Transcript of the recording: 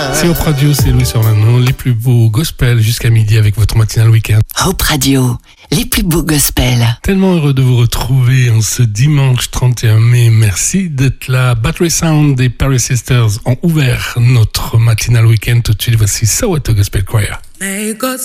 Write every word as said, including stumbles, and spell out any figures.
C'est Hope Radio, c'est Louis Orlando, les plus beaux gospels jusqu'à midi avec votre matinale week-end. Hope Radio, les plus beaux gospels. Tellement heureux de vous retrouver en ce dimanche trente et un mai. Merci d'être là. Battery Sound et Paris Sisters ont ouvert notre matinale week-end. Tout de suite, voici Soweto Gospel Choir.